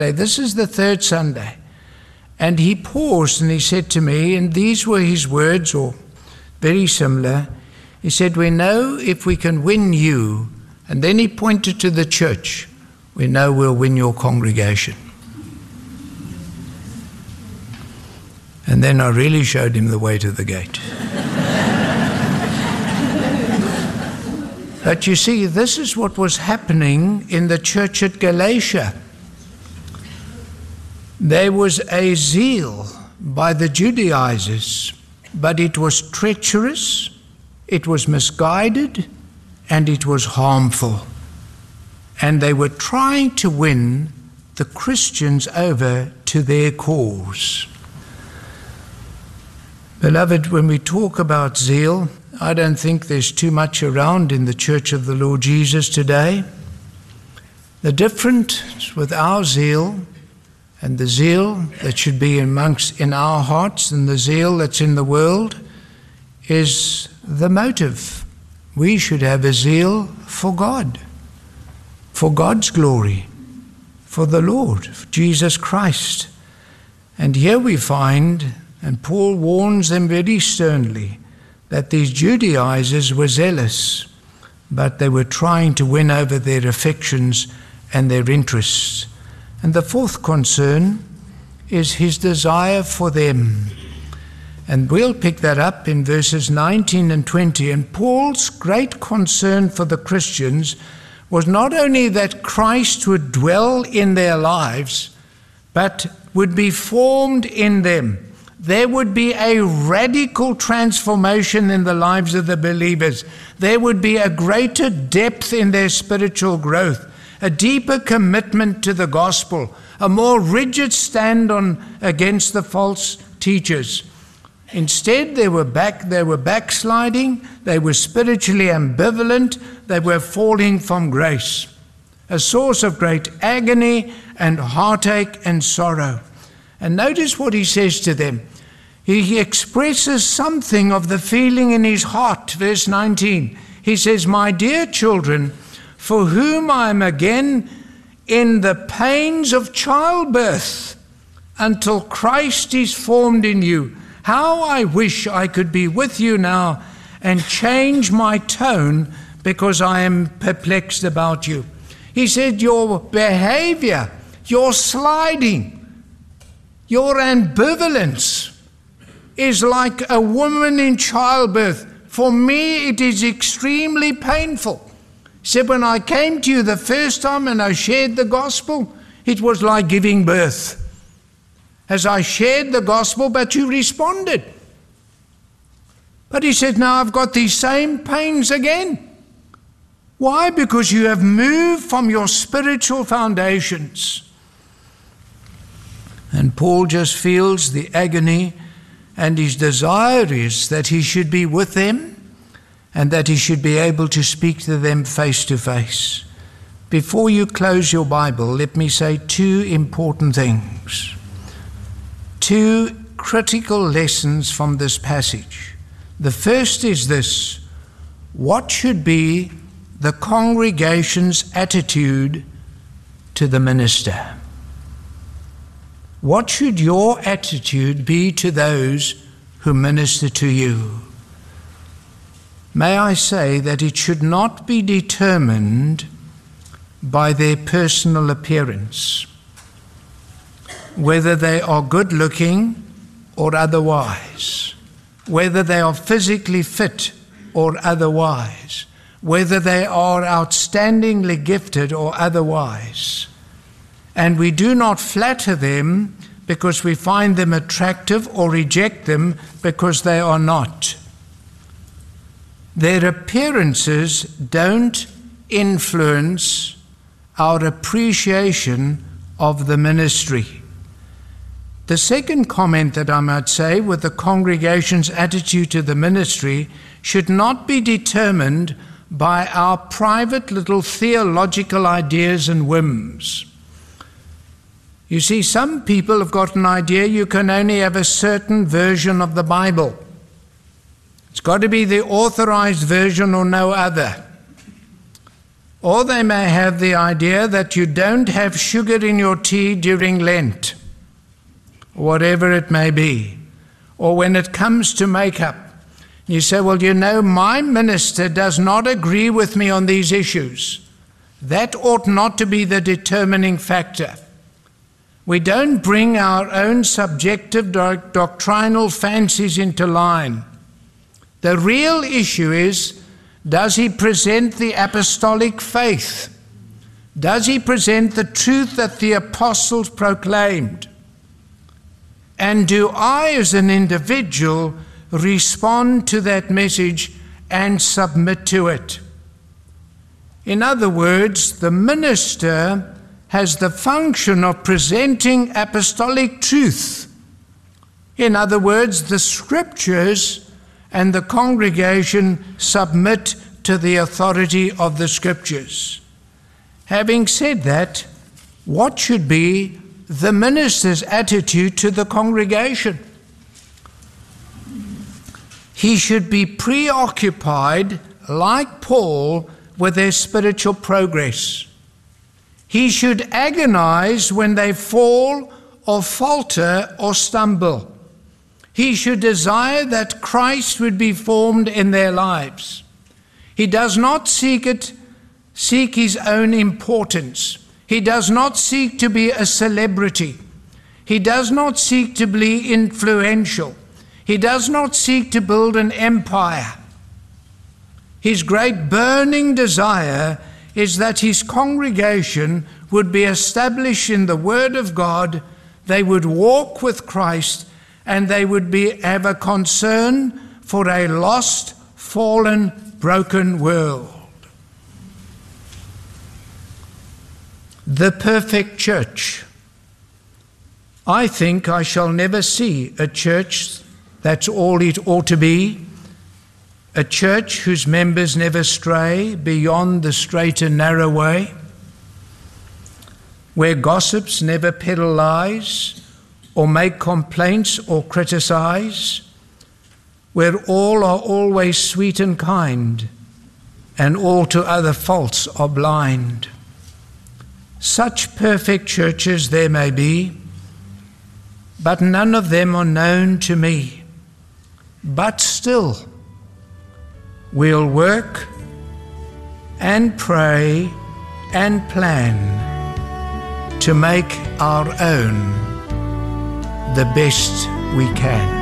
This is the third Sunday. And he paused and he said to me, and these were his words, or very similar. He said, we know if we can win you, and then he pointed to the church, we know we'll win your congregation. And then I really showed him the way to the gate. But you see, this is what was happening in the church at Galatia. There was a zeal by the Judaizers, but it was treacherous, it was misguided, and it was harmful. And they were trying to win the Christians over to their cause. Beloved, when we talk about zeal, I don't think there's too much around in the Church of the Lord Jesus today. The difference with our zeal and the zeal that should be in our hearts and the zeal that's in the world is the motive. We should have a zeal for God, for God's glory, for the Lord, for Jesus Christ. And here we find, and Paul warns them very sternly, that these Judaizers were zealous, but they were trying to win over their affections and their interests. And the fourth concern is his desire for them. And we'll pick that up in verses 19 and 20. And Paul's great concern for the Christians was not only that Christ would dwell in their lives, but would be formed in them. There would be a radical transformation in the lives of the believers. There would be a greater depth in their spiritual growth, a deeper commitment to the gospel, a more rigid stand against the false teachers. Instead, they were backsliding, they were spiritually ambivalent, they were falling from grace, a source of great agony and heartache and sorrow. And notice what he says to them. He expresses something of the feeling in his heart. Verse 19, he says, my dear children, for whom I am again in the pains of childbirth until Christ is formed in you. How I wish I could be with you now and change my tone because I am perplexed about you. He said, your behavior, your sliding, your ambivalence is like a woman in childbirth. For me, it is extremely painful. He said, when I came to you the first time and I shared the gospel, it was like giving birth. As I shared the gospel, but you responded. But he said, now I've got these same pains again. Why? Because you have moved from your spiritual foundations. And Paul just feels the agony, and his desire is that he should be with them and that he should be able to speak to them face to face. Before you close your Bible, let me say two important things. Two critical lessons from this passage. The first is this: what should be the congregation's attitude to the minister? What should your attitude be to those who minister to you? May I say that it should not be determined by their personal appearance, whether they are good looking or otherwise, whether they are physically fit or otherwise, whether they are outstandingly gifted or otherwise. And we do not flatter them because we find them attractive or reject them because they are not. Their appearances don't influence our appreciation of the ministry. The second comment that I might say with the congregation's attitude to the ministry should not be determined by our private little theological ideas and whims. You see, some people have got an idea you can only have a certain version of the Bible. It's got to be the authorized version or no other. Or they may have the idea that you don't have sugar in your tea during Lent, whatever it may be, or when it comes to makeup. You say, well, you know, my minister does not agree with me on these issues. That ought not to be the determining factor. We don't bring our own subjective doctrinal fancies into line. The real issue is, does he present the apostolic faith? Does he present the truth that the apostles proclaimed? And do I, as an individual, respond to that message and submit to it? In other words, the minister has the function of presenting apostolic truth. In other words, the scriptures and the congregation submit to the authority of the scriptures. Having said that, what should be the minister's attitude to the congregation? He should be preoccupied, like Paul, with their spiritual progress. He should agonize when they fall or falter or stumble. He should desire that Christ would be formed in their lives. He does not seek his own importance. He does not seek to be a celebrity. He does not seek to be influential. He does not seek to build an empire. His great burning desire is that his congregation would be established in the Word of God, they would walk with Christ, and they would have a concern for a lost, fallen, broken world. The perfect church. I think I shall never see a church that's all it ought to be, a church whose members never stray beyond the straight and narrow way, where gossips never peddle lies or make complaints or criticize, where all are always sweet and kind and all to other faults are blind. Such perfect churches there may be, but none of them are known to me. But still, we'll work and pray and plan to make our own the best we can.